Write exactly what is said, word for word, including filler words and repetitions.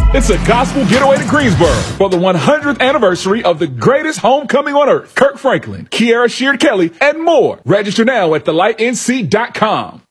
It's a gospel getaway to Greensboro for the one hundredth anniversary of the greatest homecoming on earth. Kirk Franklin, Kiara Sheard Kelly, and more. Register now at the light n c dot com.